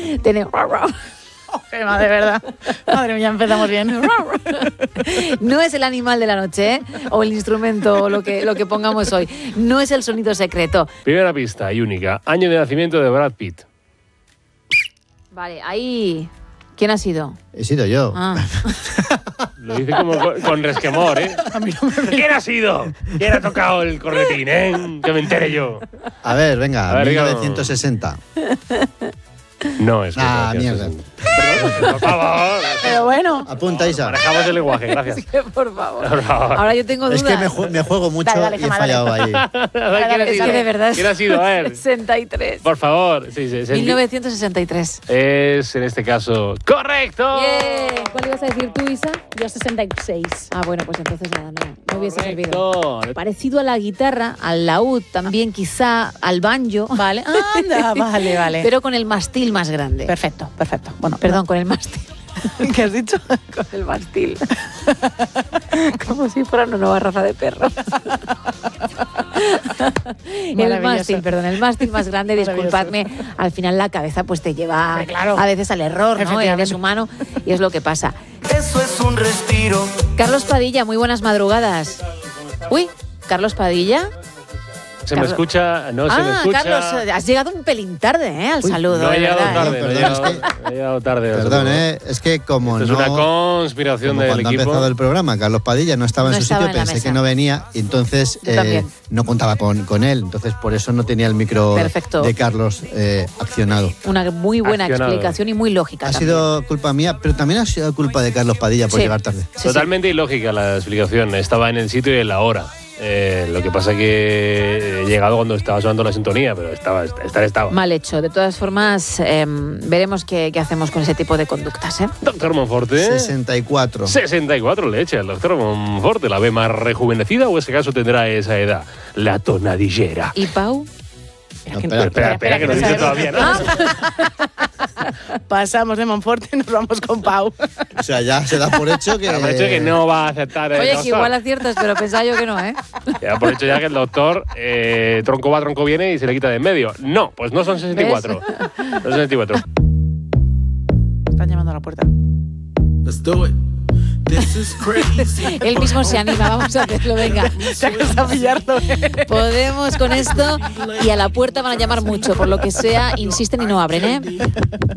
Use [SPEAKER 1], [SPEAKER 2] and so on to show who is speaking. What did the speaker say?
[SPEAKER 1] Tenemos...
[SPEAKER 2] De verdad. Madre mía, empezamos bien.
[SPEAKER 1] No es el animal de la noche, ¿eh? O el instrumento, o lo que pongamos hoy. No es el sonido secreto.
[SPEAKER 3] Primera pista y única. Año de nacimiento de Brad Pitt.
[SPEAKER 1] Vale, ahí... ¿Quién ha sido?
[SPEAKER 4] He sido yo.
[SPEAKER 1] Ah.
[SPEAKER 3] Lo dice como con resquemor, ¿eh? ¿Quién ha sido? ¿Quién ha tocado el cornetín, que me entere yo?
[SPEAKER 4] A ver, venga,
[SPEAKER 3] A ver,
[SPEAKER 4] 1960.
[SPEAKER 3] No, es
[SPEAKER 4] mierda.
[SPEAKER 3] Perdón, por favor.
[SPEAKER 2] Pero bueno.
[SPEAKER 4] Apunta, Isa.
[SPEAKER 3] Manejamos el lenguaje, gracias.
[SPEAKER 1] Es que, por favor. Ahora yo tengo dudas.
[SPEAKER 4] Es que me juego mucho
[SPEAKER 2] Dale,
[SPEAKER 4] y he fallado ahí.
[SPEAKER 1] Es que de verdad
[SPEAKER 3] ¿Quién ha sido? A ver.
[SPEAKER 1] 63.
[SPEAKER 3] Por favor. Sí,
[SPEAKER 1] 1963.
[SPEAKER 3] Es, en este caso, ¡correcto!
[SPEAKER 1] Bien.
[SPEAKER 2] ¿Cuál ibas a decir tú, Isa? Yo 66.
[SPEAKER 1] Ah, bueno, pues entonces nada, no hubiese servido.
[SPEAKER 3] Correcto.
[SPEAKER 1] Parecido a la guitarra, al laúd, también quizá al banjo.
[SPEAKER 2] Vale. Anda, vale.
[SPEAKER 1] Pero con el mástil más grande.
[SPEAKER 2] Perfecto. Bueno,
[SPEAKER 1] Perdón, con el mástil.
[SPEAKER 2] ¿qué has dicho?
[SPEAKER 1] Con el mástil. Como si fuera una nueva raza de perro. El mástil más grande, disculpadme. Al final la cabeza pues te lleva a veces al error, ¿no? Eres humano y es lo que pasa.
[SPEAKER 5] Eso es un respiro.
[SPEAKER 1] Carlos Padilla, muy buenas madrugadas. Uy, Carlos Padilla.
[SPEAKER 3] ¿Se me escucha? No se me escucha.
[SPEAKER 1] Carlos, has llegado un pelín tarde, al saludo.
[SPEAKER 3] No he llegado tarde,
[SPEAKER 4] He llegado tarde. Perdón, es que como
[SPEAKER 3] esto
[SPEAKER 4] no...
[SPEAKER 3] es una conspiración del
[SPEAKER 4] cuando
[SPEAKER 3] equipo.
[SPEAKER 4] ha empezado el programa, Carlos Padilla no estaba en su sitio, pensé que no venía, y entonces no contaba con él. Entonces por eso no tenía el micro de Carlos accionado.
[SPEAKER 1] Una muy buena explicación y muy lógica.
[SPEAKER 4] Ha sido culpa mía, pero también ha sido culpa de Carlos Padilla por llegar tarde.
[SPEAKER 3] Totalmente ilógica la explicación. Estaba en el sitio y en la hora. Lo que pasa es que he llegado cuando estaba sonando la sintonía, pero estaba.
[SPEAKER 1] Mal hecho. De todas formas, veremos qué hacemos con ese tipo de conductas, ¿eh?
[SPEAKER 3] Doctor Monforte.
[SPEAKER 4] 64.
[SPEAKER 3] 64 le echa el doctor Monforte. ¿La ve más rejuvenecida o ese caso tendrá esa edad? La tonadillera.
[SPEAKER 1] ¿Y Pau?
[SPEAKER 3] Espera, que no dice todavía nada.
[SPEAKER 2] Pasamos de Monforte y nos vamos con Pau.
[SPEAKER 4] O sea, ya se da por hecho que...
[SPEAKER 3] no va a aceptar el
[SPEAKER 1] Oye,
[SPEAKER 3] doctor.
[SPEAKER 1] que igual aciertas, pero pensaba yo que no, ¿eh?
[SPEAKER 3] Ya por hecho ya que el doctor tronco va, tronco viene y se le quita de en medio. No, pues no son 64. No son 64.
[SPEAKER 2] Están llamando a la puerta.
[SPEAKER 5] Let's do it. This is crazy.
[SPEAKER 1] Él mismo se anima, vamos a hacerlo, venga.
[SPEAKER 2] Te a pillarlo.
[SPEAKER 1] Podemos con esto y a la puerta van a llamar mucho, por lo que sea, insisten y no abren, ¿eh?